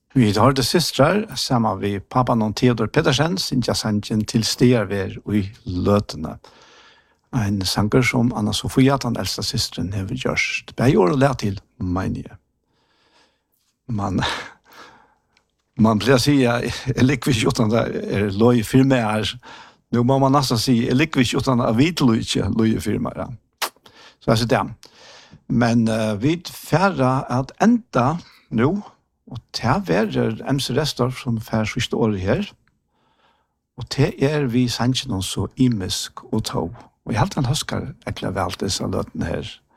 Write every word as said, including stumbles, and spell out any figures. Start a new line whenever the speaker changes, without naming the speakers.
Vi har det systrar, sammen med pappan og Theodor Pedersen, Sintja Sanchen til Sterver i Løtene. En sanger som Anna Sofia, den eldste systeren, har gjort. Det er jo å lære til, mener jeg. Man, man blir å si, jeg liker ikke uten det er løy firmaer. Nå må man nesten si, jeg liker ikke uten det er vidløy ikke løy firmaer. Så jeg sier det. Men uh, vi færre at enda nå, og det er M C Restorff som fær siste året her. Og det er vi sannsynlig så imisk og tog. Og jeg har alltid husker ekkert vel disse løtene her.